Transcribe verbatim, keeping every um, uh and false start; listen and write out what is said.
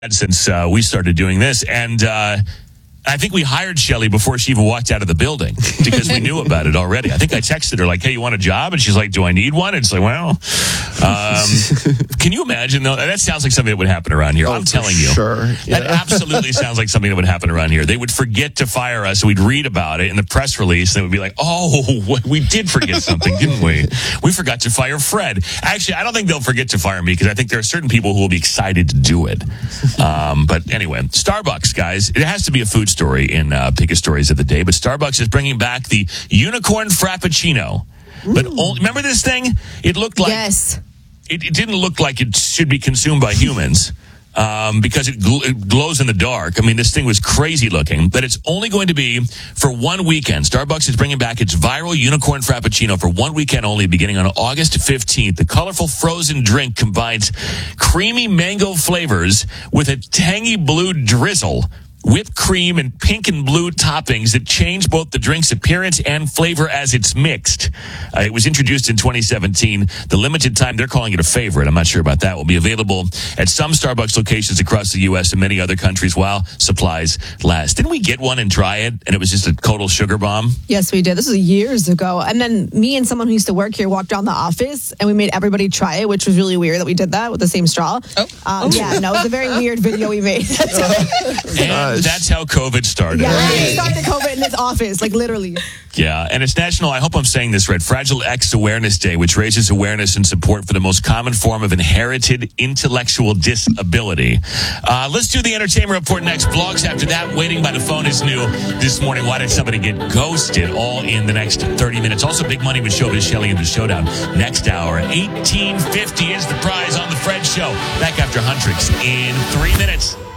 since uh, we started doing this. And uh, I think we hired Shelly before she even walked out of the building because we knew about it already. I think I texted her like, hey, you want a job? And she's like, do I need one? And it's like, well, um, can you imagine though? That sounds like something that would happen around here. Oh, I'm telling you. Sure. Yeah. That absolutely sounds like something that would happen around here. They would forget to fire us. We'd read about it in the press release. And it would be like, oh, we did forget something, didn't we? We forgot to fire Fred. Actually, I don't think they'll forget to fire me because I think there are certain people who will be excited to do it. Um, but anyway, Starbucks, guys, it has to be a food story in uh, Pick a Stories of the Day. But Starbucks is bringing back the Unicorn Frappuccino. Ooh. But only, remember this thing? It looked like... Yes. It, it didn't look like it should be consumed by humans um, because it, gl- it glows in the dark. I mean, this thing was crazy looking, but it's only going to be for one weekend. Starbucks is bringing back its viral Unicorn Frappuccino for one weekend only, beginning on August fifteenth. The colorful frozen drink combines creamy mango flavors with a tangy blue drizzle, whipped cream, and pink and blue toppings that change both the drink's appearance and flavor as it's mixed. Uh, it was introduced in twenty seventeen. The limited time, they're calling it a favorite. I'm not sure about that. Will be available at some Starbucks locations across the U S and many other countries while supplies last. Didn't we get one and try it, and it was just a total sugar bomb? Yes, we did. This was years ago. And then me and someone who used to work here walked around the office, and we made everybody try it, which was really weird that we did that with the same straw. Oh. Um, yeah, no, it was a very weird video we made. And that's how COVID started. Yeah, we started COVID in this office, like literally. Yeah, and it's National, I hope I'm saying this right, Fragile X Awareness Day, which raises awareness and support for the most common form of inherited intellectual disability. Uh, let's do the entertainment report next. Vlogs after that. Waiting by the phone is new this morning. Why did somebody get ghosted? All in the next thirty minutes. Also, big money with Showbiz Shelly and the Showdown next hour. eighteen fifty is the prize on the Fred Show. Back after Huntrix in three minutes.